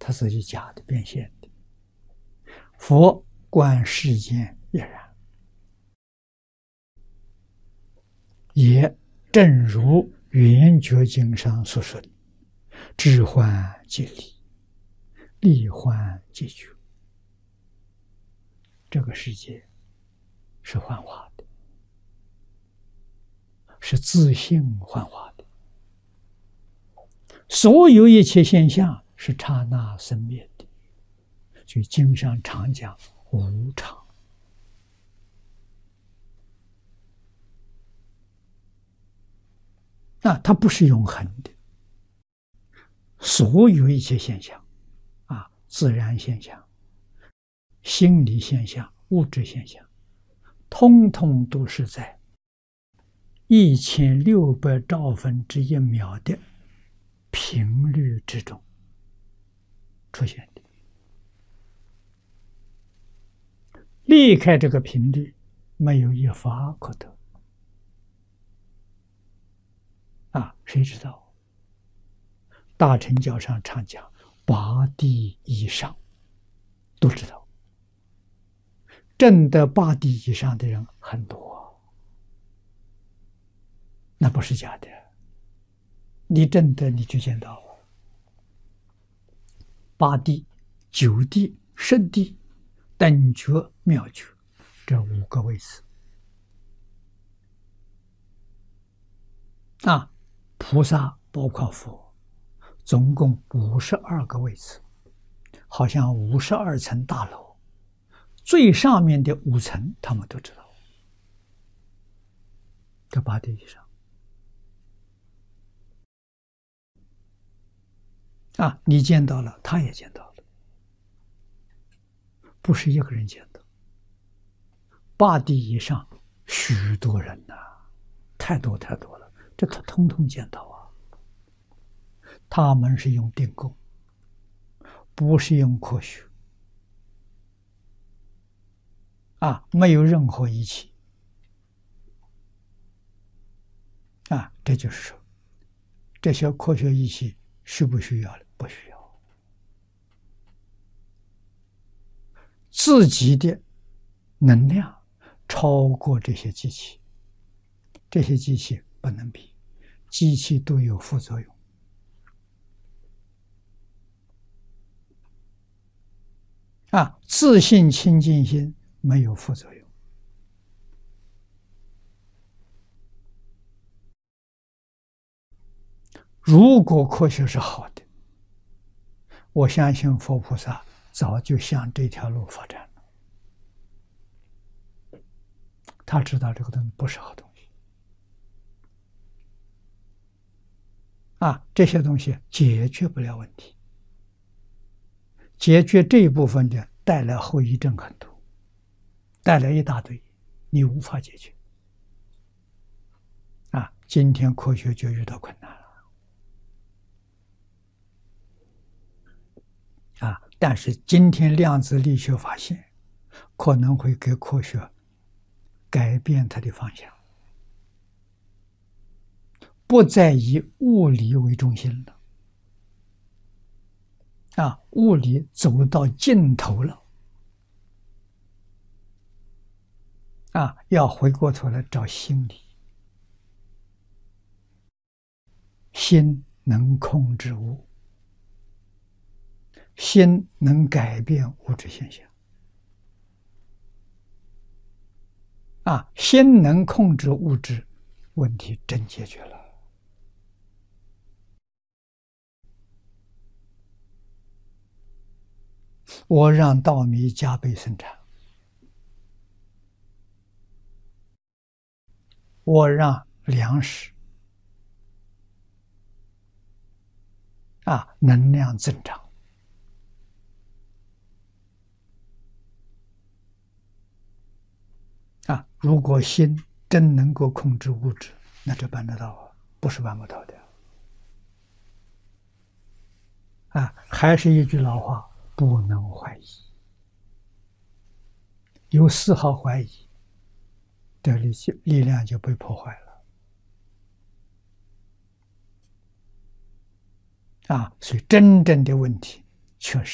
它是以假的变现的。佛观世间亦然，也正如圆觉经上所说的：“智幻即理，理幻即觉。”这个世界是幻化的，是自性幻化的。所有一切现象是刹那生灭的，所以经上常讲无常。它不是永恒的。所有一切现象，自然现象、心理现象、物质现象，通通都是在1600兆分之一秒的频率之中出现的。离开这个频率，没有一法可得。谁知道？大乘教上常讲8地以上都知道，证得8地以上的人很多，那不是假的。你证得你就见到了8地、9地、10地、等觉、妙觉这5个位次。菩萨包括佛，总共52个位次，好像52层大楼，最上面的5层他们都知道。这8地以上，你见到了，他也见到了，不是一个人见到。8地以上，许多人太多太多了。这他通通见到他们是用定功，不是用科学没有任何仪器这就是说，这些科学仪器需不需要？不需要。自己的能量超过这些机器，这些机器不能比，机器都有副作用自信清净心没有副作用。如果科学是好的，我相信佛菩萨早就向这条路发展了。他知道这个东西不是好东西这些东西解决不了问题，解决这一部分的带来后遗症很多，带来一大堆，你无法解决今天科学就遇到困难了但是今天量子力学发现可能会给科学改变它的方向，不再以物理为中心了物理走到尽头了要回过头来找心理。心能控制物，心能改变物质现象心能控制物质，问题真解决了。我让稻米加倍生产，我让粮食能量增长如果心真能够控制物质，那就办得到不是办不到的还是一句老话，不能怀疑，有丝毫怀疑的力量就被破坏了所以真正的问题确实。